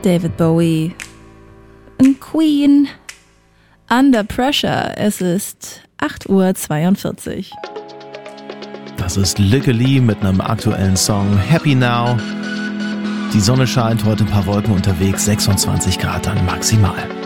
David Bowie. Queen. Under Pressure. Es ist 8:42 Uhr. Das ist Lykke Li mit einem aktuellen Song Happy Now. Die Sonne scheint, heute ein paar Wolken unterwegs, 26 Grad dann maximal.